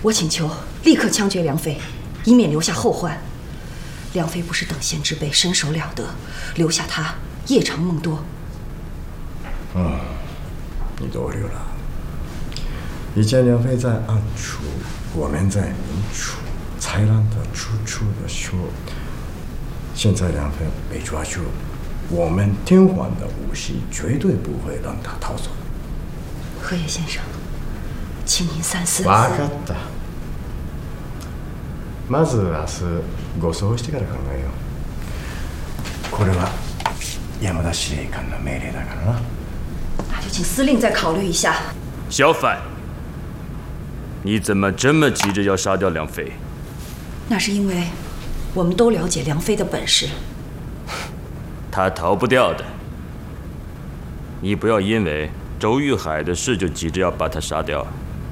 我请求立刻枪决梁妃，以免留下后患。梁妃不是等闲之辈，身手了得，留下她夜长梦多。 你多虑了。以前梁妃在暗处，我们在明处，才让她处处的说。现在梁妃被抓住，我们天皇的武士绝对不会让她逃走。 河野先生，请您三思。 分かった。まず明日護送してから考えよう。これは山田司令官の命令だからな。 那就请司令再考虑一下。 小反，你怎么这么急着要杀掉梁妃？ 那是因为我们都了解梁妃的本事， 她逃不掉的。你不要因为周玉海的事就急着要把她杀掉。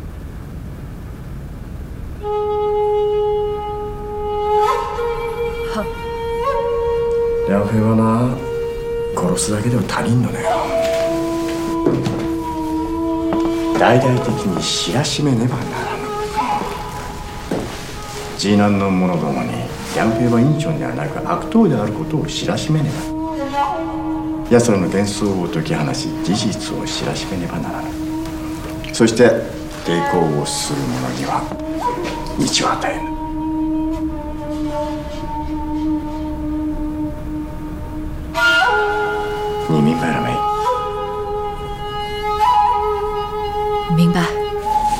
好。 梁妃はな、殺すだけでは足りんのだよ。大々的に知らしめねばならぬ。次男の者どもに梁妃は院長ではなく悪党であることを知らしめねば。奴らの幻想を解き放し、事実を知らしめねばならぬ。そして抵抗をする者には道を与えぬ。你明白了没？